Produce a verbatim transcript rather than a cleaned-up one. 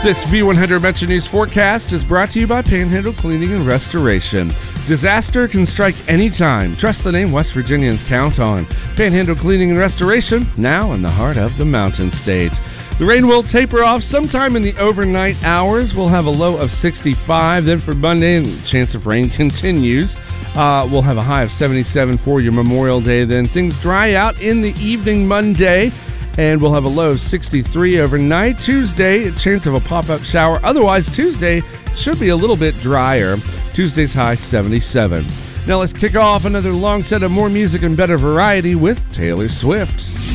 This V one hundred Metro News forecast is brought to you by Panhandle Cleaning and Restoration. Disaster can strike anytime. Trust the name West Virginians count on. Panhandle Cleaning and Restoration, now in the heart of the Mountain State. The rain will taper off sometime in the overnight hours. We'll have a low of sixty-five. Then for Monday, and the chance of rain continues. Uh, we'll have a high of seventy-seven for your Memorial Day. Then things dry out in the evening Monday, and we'll have a low of sixty-three overnight. Tuesday, a chance of a pop-up shower. Otherwise, Tuesday should be a little bit drier. Tuesday's high, seventy-seven. Now let's kick off another long set of more music and better variety with Taylor Swift.